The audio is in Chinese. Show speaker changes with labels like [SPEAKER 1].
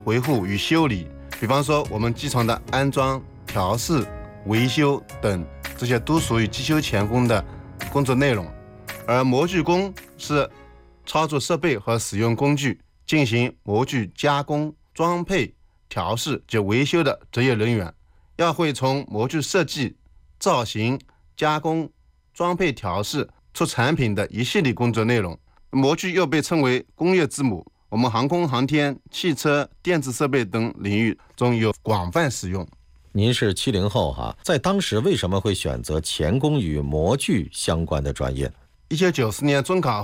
[SPEAKER 1] 维护与修理，比方说我们机床的安装、调试、维修等，这些都属于机修钳工的工作内容。而模具工是操作设备和使用工具，进行模具加工、装配、调试及维修的职业人员，要会从模具设计、造型、加工、装配、调试出产品的一系列工作内容。模具又被称为工业字母，我们航空航天、汽车、电子设备等领域中有广泛使用。
[SPEAKER 2] 您是70后哈，在当时为什么会选择钳工与模具相关的专业？
[SPEAKER 1] 1990年中考